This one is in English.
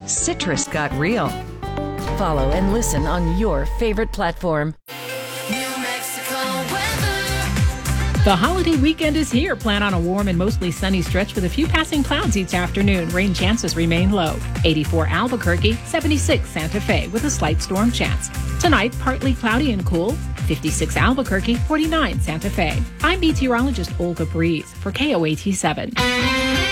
citrus got real. Follow and listen on your favorite platform. The holiday weekend is here. Plan on a warm and mostly sunny stretch with a few passing clouds each afternoon. Rain chances remain low. 84 Albuquerque, 76 Santa Fe with a slight storm chance. Tonight, partly cloudy and cool. 56 Albuquerque, 49 Santa Fe. I'm meteorologist Olga Breeze for KOAT 7.